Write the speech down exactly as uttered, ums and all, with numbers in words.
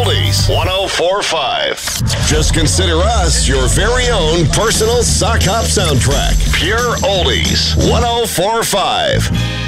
Oldies one oh four point five. Just consider us your very own personal sock hop soundtrack. Pure Oldies one oh four point five.